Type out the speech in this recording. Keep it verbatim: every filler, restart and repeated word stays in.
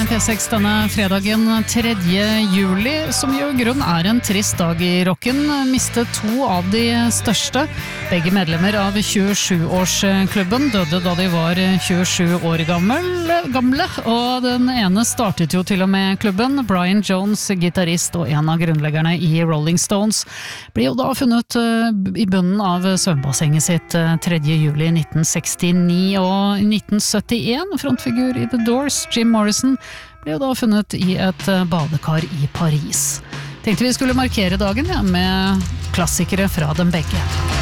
P seks denne fredagen tredje juli, som jo i grunn er en trist dag i rocken. Mistet to av de største. Begge medlemmer av tjuesju-årsklubben døde da de var tjuesju år gamle, gamle, og den ene startet jo til og med klubben. Brian Jones, gitarist og en av grunnleggerne i Rolling Stones, ble jo da funnet i bunnen av svømmebassenget sitt tredje juli nitten sekstini, og i nitten syttien frontfigur i The Doors, Jim Morrison, ble jo da funnet i et badekar i Paris. Tenkte vi skulle markere dagen ja, med klassikere fra dem begge.